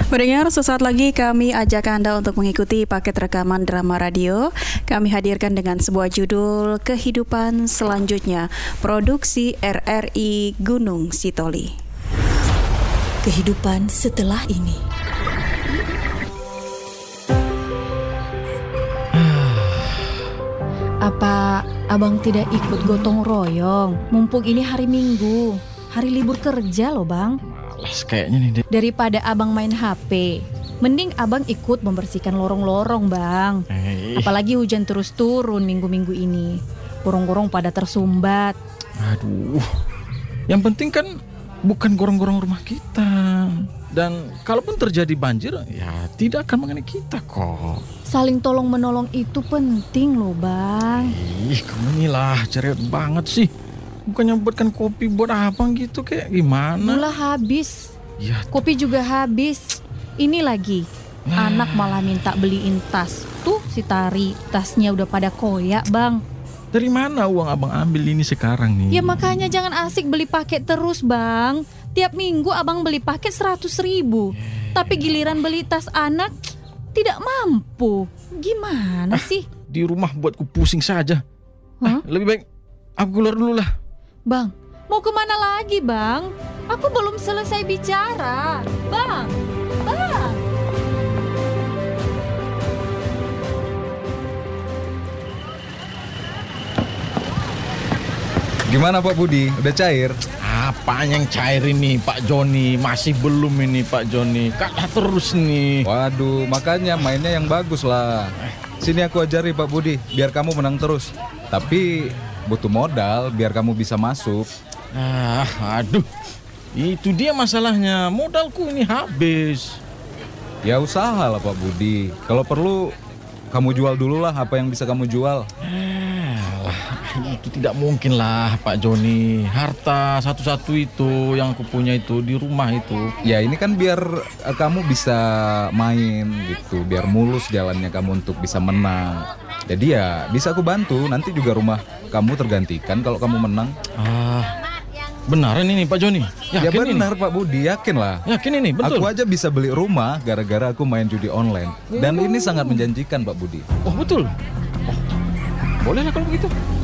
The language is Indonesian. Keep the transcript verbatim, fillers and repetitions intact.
Pendengar, sesaat lagi kami ajak Anda untuk mengikuti paket rekaman drama radio. Kami hadirkan dengan sebuah judul Kehidupan Selanjutnya, produksi R R I Gunung Sitoli. Kehidupan setelah ini. Apa abang tidak ikut gotong royong? Mumpung ini hari Minggu, hari libur kerja loh bang. Malas kayaknya nih. Daripada abang main H P, mending abang ikut membersihkan lorong-lorong bang. Hey. Apalagi hujan terus turun minggu-minggu ini. Gorong-gorong pada tersumbat. Aduh, yang penting kan bukan gorong-gorong rumah kita. Dan kalaupun terjadi banjir, ya tidak akan mengenai kita kok. Saling tolong-menolong itu penting loh bang. Ih, kamu inilah cerewet banget sih. Bukannya buatkan kopi buat apa gitu, kayak gimana? Gula habis, Ya, kopi juga habis. Ini lagi, Nah. anak malah minta beliin tas. Tuh si Tari, tasnya udah pada koyak bang. dari mana uang abang ambil ini sekarang nih? Ya makanya jangan asik beli paket terus bang. Tiap minggu abang beli paket seratus ribu. Tapi giliran beli tas anak tidak mampu. Gimana sih? Di rumah buatku pusing saja. Hah? Ah, lebih baik aku keluar dulu lah. Bang, mau kemana lagi bang? Aku belum selesai bicara. Bang, bang. Gimana Pak Budi? Udah cair? Apa yang cair ini Pak Joni? Masih belum ini Pak Joni. Kalah terus nih. Waduh, makanya mainnya yang bagus lah. Sini aku ajari Pak Budi, biar kamu menang terus. Tapi butuh modal biar kamu bisa masuk. Ah, aduh. Itu dia masalahnya. Modalku ini habis. Ya usaha lah Pak Budi. Kalau perlu kamu jual dulu lah apa yang bisa kamu jual. Alah, itu tidak mungkin lah Pak Joni. Harta satu-satu itu yang aku punya itu di rumah itu. Ya ini kan biar eh, kamu bisa main gitu, biar mulus jalannya kamu untuk bisa menang. Jadi ya bisa aku bantu, nanti juga rumah kamu tergantikan kalau kamu menang. Ah, benaran ini Pak Joni? Ya Yakin benar ini? Pak Budi, yakin lah. Yakin ini, betul? Aku aja bisa beli rumah gara-gara aku main judi online. Dan ini sangat menjanjikan Pak Budi. Oh betul? Oh, boleh lah kalau begitu.